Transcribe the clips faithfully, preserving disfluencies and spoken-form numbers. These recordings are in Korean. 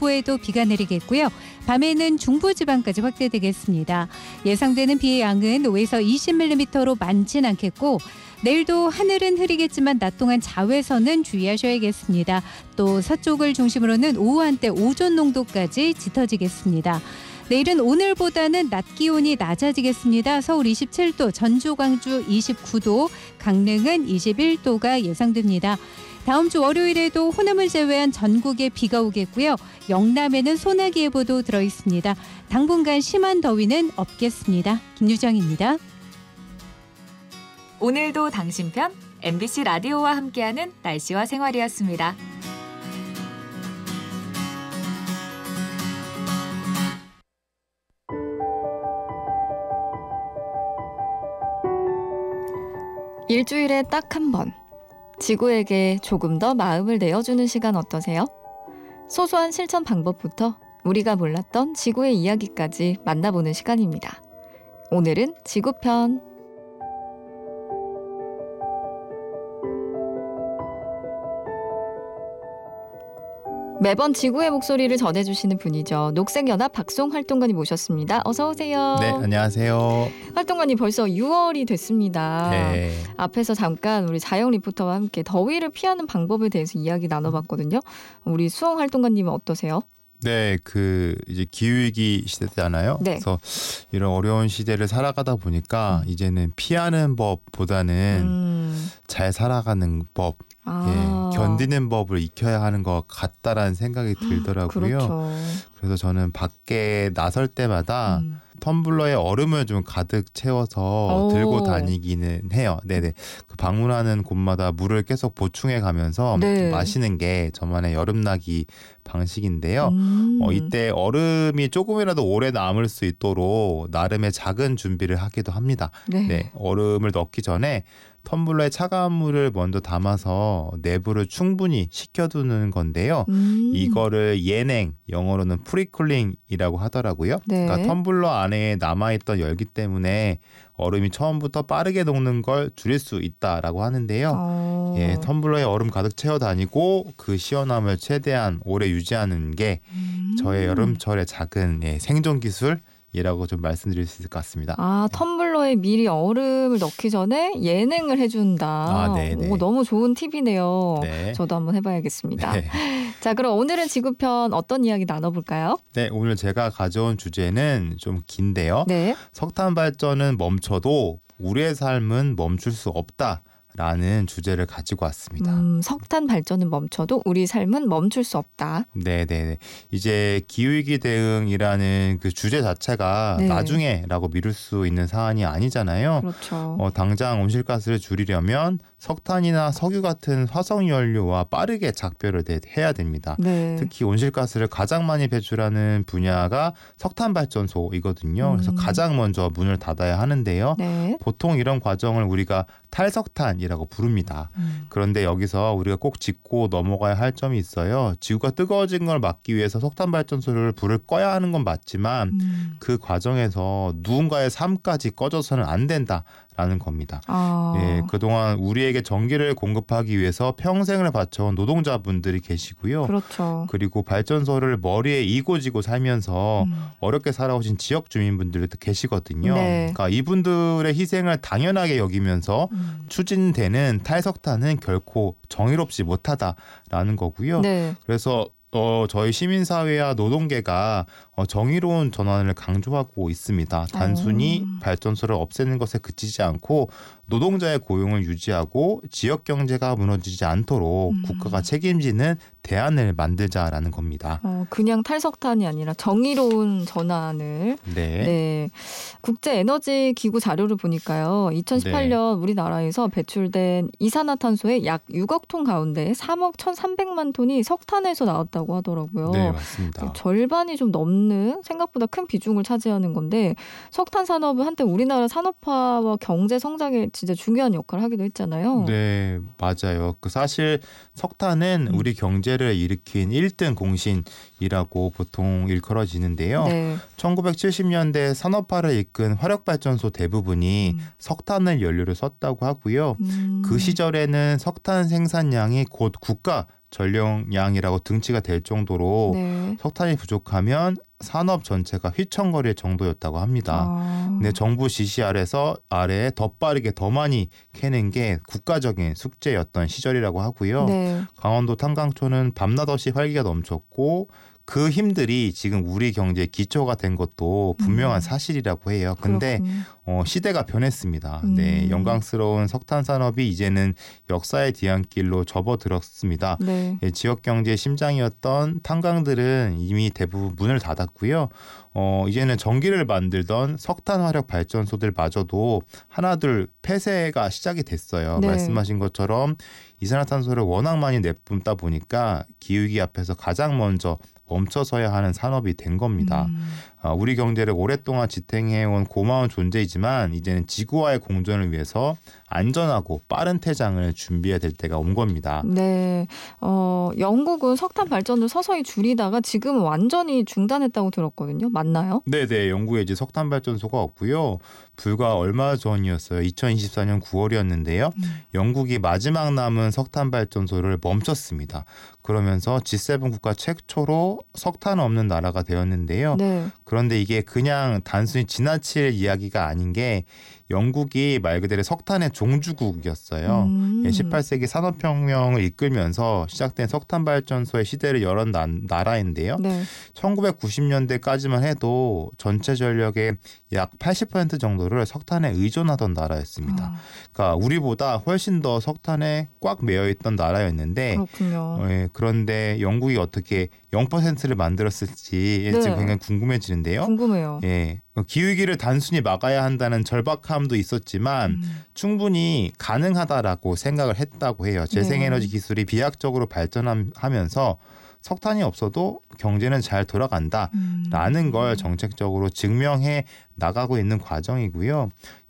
남부에도 비가 내리겠고요. 밤에는 중부지방까지 확대되겠습니다. 예상되는 비의 양은 오에서 이십 밀리미터로 많진 않겠고 내일도 하늘은 흐리겠지만 낮 동안 자외선은 주의하셔야겠습니다. 또 서쪽을 중심으로는 오후 한때 오존 농도까지 짙어지겠습니다. 내일은 오늘보다는 낮 기온이 낮아지겠습니다. 서울 이십칠 도, 전주, 광주 이십구 도, 강릉은 이십일 도가 예상됩니다. 다음 주 월요일에도 호남을 제외한 전국에 비가 오겠고요. 영남에는 소나기 예보도 들어있습니다. 당분간 심한 더위는 없겠습니다. 김유정입니다. 오늘도 당신 편 엠비씨 라디오와 함께하는 날씨와 생활이었습니다. 일주일에 딱 한 번, 지구에게 조금 더 마음을 내어주는 시간 어떠세요? 소소한 실천 방법부터 우리가 몰랐던 지구의 이야기까지 만나보는 시간입니다. 오늘은 지구편. 매번 지구의 목소리를 전해주시는 분이죠. 녹색연합 박송 활동가님 모셨습니다. 어서 오세요. 네, 안녕하세요. 활동가님 벌써 유월이 됐습니다. 네. 앞에서 잠깐 우리 자영 리포터와 함께 더위를 피하는 방법에 대해서 이야기 나눠봤거든요. 우리 수홍 활동가님은 어떠세요? 네, 그 이제 기후위기 시대잖아요. 네. 그래서 이런 어려운 시대를 살아가다 보니까 음. 이제는 피하는 법보다는 음. 잘 살아가는 법, 아. 예, 견디는 법을 익혀야 하는 것 같다라는 생각이 들더라고요. 그렇죠. 그래서 저는 밖에 나설 때마다 음. 텀블러에 얼음을 좀 가득 채워서 오. 들고 다니기는 해요. 네네. 그 방문하는 곳마다 물을 계속 보충해 가면서 네. 마시는 게 저만의 여름나기 방식인데요. 음. 어, 이때 얼음이 조금이라도 오래 남을 수 있도록 나름의 작은 준비를 하기도 합니다. 네. 네, 얼음을 넣기 전에 텀블러에 차가운 물을 먼저 담아서 내부를 충분히 식혀두는 건데요. 음. 이거를 예냉, 영어로는 프리쿨링이라고 하더라고요. 네. 그러니까 텀블러 안에 남아있던 열기 때문에 얼음이 처음부터 빠르게 녹는 걸 줄일 수 있다라고 하는데요. 어. 예, 텀블러에 얼음 가득 채워 다니고 그 시원함을 최대한 오래 유지하는 게 음. 저의 여름철의 작은 예, 생존 기술 이라고 좀 말씀드릴 수 있을 것 같습니다. 아, 텀블러에 미리 얼음을 넣기 전에 예냉을 해준다. 아, 네네. 오, 너무 좋은 팁이네요. 네. 저도 한번 해봐야겠습니다. 네. 자, 그럼 오늘은 지구편 어떤 이야기 나눠볼까요? 네, 오늘 제가 가져온 주제는 좀 긴데요. 네. 석탄 발전은 멈춰도 우리의 삶은 멈출 수 없다. 라는 주제를 가지고 왔습니다. 음, 석탄 발전은 멈춰도 우리 삶은 멈출 수 없다. 네네. 이제 기후위기 대응이라는 그 주제 자체가 네. 나중에라고 미룰 수 있는 사안이 아니잖아요. 그렇죠. 어, 당장 온실가스를 줄이려면 석탄이나 석유 같은 화석연료와 빠르게 작별을 해야 됩니다. 네. 특히 온실가스를 가장 많이 배출하는 분야가 석탄 발전소이거든요. 음. 그래서 가장 먼저 문을 닫아야 하는데요. 네. 보통 이런 과정을 우리가 탈석탄이라고 부릅니다. 음. 그런데 여기서 우리가 꼭 짚고 넘어가야 할 점이 있어요. 지구가 뜨거워진 걸 막기 위해서 석탄 발전소를 불을 꺼야 하는 건 맞지만 음. 그 과정에서 누군가의 삶까지 꺼져서는 안 된다라는 겁니다. 아. 예, 그동안 우리에게 전기를 공급하기 위해서 평생을 바쳐온 노동자분들이 계시고요. 그렇죠. 그리고 발전소를 머리에 이고 지고 살면서 음. 어렵게 살아오신 지역 주민분들도 계시거든요. 네. 그러니까 이분들의 희생을 당연하게 여기면서 음. 추진되는 탈석탄은 결코 정의롭지 못하다라는 거고요. 네. 그래서 어, 저희 시민사회와 노동계가 어, 정의로운 전환을 강조하고 있습니다. 단순히 오. 발전소를 없애는 것에 그치지 않고 노동자의 고용을 유지하고 지역 경제가 무너지지 않도록 음. 국가가 책임지는 대안을 만들자라는 겁니다. 어, 그냥 탈석탄이 아니라 정의로운 전환을. 네. 네. 국제에너지기구 자료를 보니까요. 이천십팔 년 네. 우리나라에서 배출된 이산화탄소의 약 육억 톤 가운데 삼억 천삼백만 톤이 석탄에서 나왔다고 하더라고요. 네, 맞습니다. 절반이 좀 넘는 생각보다 큰 비중을 차지하는 건데 석탄 산업은 한때 우리나라 산업화와 경제 성장에 진짜 중요한 역할을 하기도 했잖아요. 네, 맞아요. 그 사실 석탄은 음. 우리 경제를 일으킨 일 등 공신이라고 보통 일컬어지는데요. 네. 천구백칠십 년대 산업화를 이끈 화력발전소 대부분이 음. 석탄을 연료로 썼다고 하고요. 음. 그 시절에는 석탄 생산량이 곧 국가 전력량이라고 등치가 될 정도로 네. 석탄이 부족하면 산업 전체가 휘청거릴 정도였다고 합니다. 아. 근데 정부 지시 아래서 아래에 더 빠르게 더 많이 캐는 게 국가적인 숙제였던 시절이라고 하고요. 네. 강원도 탄광초는 밤낮 없이 활기가 넘쳤고 그 힘들이 지금 우리 경제의 기초가 된 것도 분명한 음. 사실이라고 해요. 근데 그렇군요. 어, 시대가 변했습니다. 음. 네, 영광스러운 석탄 산업이 이제는 역사의 뒤안길로 접어들었습니다. 네. 예, 지역 경제의 심장이었던 탄광들은 이미 대부분 문을 닫았고요. 어, 이제는 전기를 만들던 석탄 화력 발전소들마저도 하나둘 폐쇄가 시작이 됐어요. 네. 말씀하신 것처럼 이산화탄소를 워낙 많이 내뿜다 보니까 기후위기 앞에서 가장 먼저 멈춰서야 하는 산업이 된 겁니다. 음. 어, 우리 경제를 오랫동안 지탱해온 고마운 존재이지만 이제는 지구와의 공존을 위해서 안전하고 빠른 퇴장을 준비해야 될 때가 온 겁니다. 네. 어, 영국은 석탄 발전을 서서히 줄이다가 지금은 완전히 중단했다고 들었거든요. 맞나요? 네네. 영국에 이제 석탄 발전소가 없고요. 불과 얼마 전이었어요. 이천이십사 년 구월이었는데요. 음. 영국이 마지막 남은 석탄 발전소를 멈췄습니다. 그러면서 지 세븐 국가 최초로 석탄 없는 나라가 되었는데요. 네. 그런데 이게 그냥 단순히 지나칠 이야기가 아닌 게 영국이 말 그대로 석탄의 종주국이었어요. 음. 십팔 세기 산업혁명을 이끌면서 시작된 석탄 발전소의 시대를 열은 나, 나라인데요. 네. 천구백구십 년대까지만 해도 전체 전력의 약 팔십 퍼센트 정도를 석탄에 의존하던 나라였습니다. 아, 그러니까 우리보다 훨씬 더 석탄에 꽉 매여 있던 나라였는데 그렇군요. 어, 예, 그런데 영국이 어떻게 영 퍼센트를 만들었을지 네. 지금 굉장히 궁금해지는데요. 궁금해요. 예, 기후위기를 단순히 막아야 한다는 절박함도 있었지만 음. 충분히 가능하다라고 생각을 했다고 해요. 재생에너지 기술이 비약적으로 발전하면서 석탄이 없어도 경제는 잘 돌아간다라는 음. 걸 정책적으로 증명해 나가고 있는 과정이고요.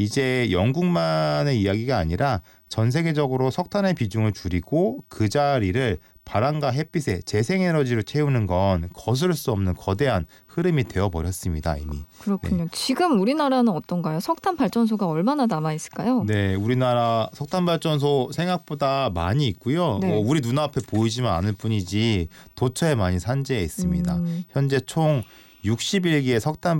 이제 영국만의 이야기가 아니라 전 세계적으로 석탄의 비중을 줄이고 그 자리를 바람과 햇빛에 재생에너지로 채우는 건 거스를 수 없는 거대한 흐름이 되어버렸습니다. 이미. 그렇군요. 네. 지금 우리나라는 어떤가요? 석탄 발전소가 얼마나 남아 있을까요? 네, 우리나라 석탄 발전소 생각보다 많이 있고요. 네. 어, 우리 눈앞에 보이지만 않을 뿐이지 도처에 많이 산재해 있습니다. 음. 현재 총 육십일 기의 석탄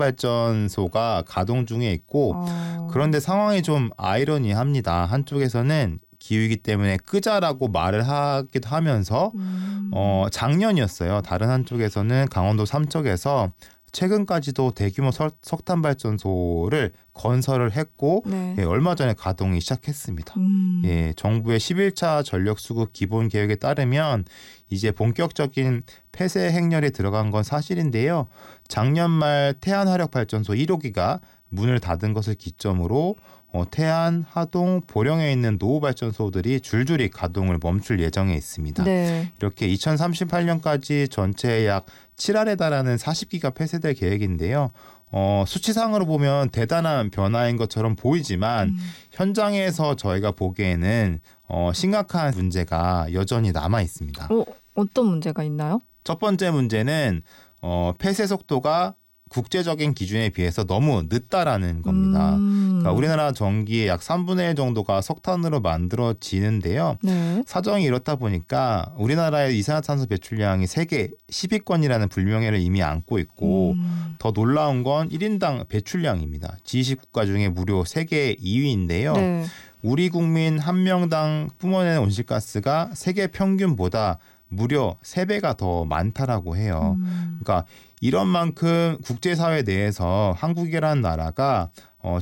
발전소가 가동 중에 있고 어. 그런데 상황이 좀 아이러니합니다. 한쪽에서는 기후이기 때문에 끄자라고 말을 하기도 하면서 음. 어, 작년이었어요. 다른 한쪽에서는 강원도 삼척에서 최근까지도 대규모 설, 석탄 발전소를 건설을 했고 네. 예, 얼마 전에 가동이 시작했습니다. 음. 예, 정부의 십일 차 전력 수급 기본 계획에 따르면 이제 본격적인 폐쇄 행렬에 들어간 건 사실인데요. 작년 말 태안 화력 발전소 일 호기가 문을 닫은 것을 기점으로 어, 태안, 하동, 보령에 있는 노후 발전소들이 줄줄이 가동을 멈출 예정에 있습니다. 네. 이렇게 이천삼십팔 년까지 전체 약 칠 할에 달하는 사십 기가 폐쇄될 계획인데요. 어, 수치상으로 보면 대단한 변화인 것처럼 보이지만 음. 현장에서 저희가 보기에는 어, 심각한 문제가 여전히 남아 있습니다. 어, 어떤 문제가 있나요? 첫 번째 문제는 어, 폐쇄 속도가 국제적인 기준에 비해서 너무 늦다라는 겁니다. 음. 그러니까 우리나라 전기의 약 삼분의 일 정도가 석탄으로 만들어지는데요. 네. 사정이 이렇다 보니까 우리나라의 이산화탄소 배출량이 세계 십 위권이라는 불명예를 이미 안고 있고 음. 더 놀라운 건 일 인당 배출량입니다. 지 이십 국가 중에 무려 세계 이 위인데요. 네. 우리 국민 한 명당 뿜어내는 온실가스가 세계 평균보다 무려 세 배가 더 많다라고 해요. 음. 그러니까 이런 만큼 국제사회 내에서 한국이라는 나라가 어,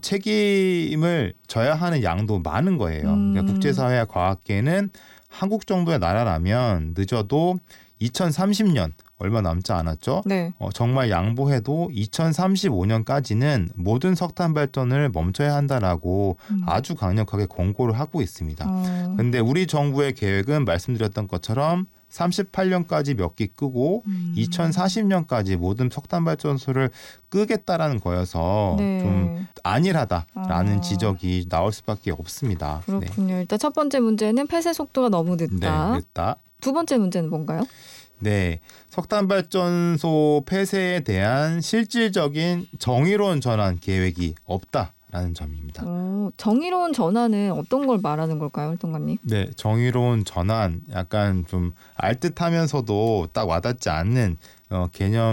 책임을 져야 하는 양도 많은 거예요. 음. 그러니까 국제사회와 과학계는 한국 정도의 나라라면 늦어도 이천삼십 년 얼마 남지 않았죠. 네. 어, 정말 양보해도 이천삼십오 년까지는 모든 석탄 발전을 멈춰야 한다라고 음. 아주 강력하게 권고를 하고 있습니다. 어. 근데 우리 정부의 계획은 말씀드렸던 것처럼 삼십팔 년까지 몇 기 끄고 음. 이천사십 년까지 모든 석탄 발전소를 끄겠다라는 거여서 네. 좀 안일하다라는 아. 지적이 나올 수밖에 없습니다. 그렇군요. 일단 첫 번째 문제는 폐쇄 속도가 너무 네. 늦다. 네, 늦다. 두 번째 문제는 뭔가요? 네, 석탄 발전소 폐쇄에 대한 실질적인 정의로운 전환 계획이 없다. 라는 점입니다. 어, 정의로운 전환은 어떤 걸 말하는 걸까요, 활동가님? 네, 정의로운 전환, 약간 좀 알듯하면서도 딱 와닿지 않는 어, 개념.